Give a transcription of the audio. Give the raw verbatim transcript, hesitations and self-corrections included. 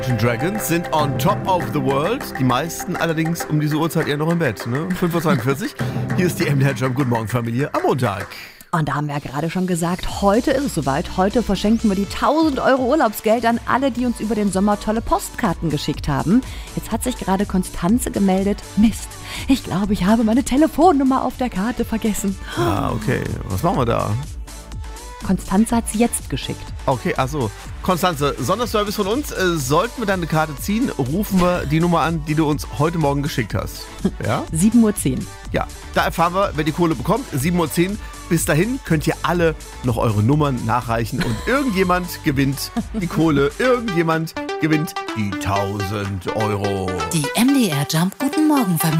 Dragons sind on top of the world. Die meisten allerdings um diese Uhrzeit eher noch im Bett. Ne? fünf Uhr zweiundvierzig. Hier ist die M D R Jump. Guten Morgen, Familie. Am Montag. Und da haben wir ja gerade schon gesagt, heute ist es soweit. Heute verschenken wir die tausend Euro Urlaubsgeld an alle, die uns über den Sommer tolle Postkarten geschickt haben. Jetzt hat sich gerade Konstanze gemeldet. Mist, ich glaube, ich habe meine Telefonnummer auf der Karte vergessen. Ah, okay. Was machen wir da? Konstanze hat sie jetzt geschickt. Okay, achso. Konstanze, Sonderservice von uns. Äh, sollten wir deine Karte ziehen, rufen wir die Nummer an, die du uns heute Morgen geschickt hast. Ja? sieben Uhr zehn. Ja, da erfahren wir, wer die Kohle bekommt. sieben Uhr zehn. Bis dahin könnt ihr alle noch eure Nummern nachreichen und irgendjemand gewinnt die Kohle. Irgendjemand gewinnt die tausend Euro. Die M D R Jump Guten Morgen Familie.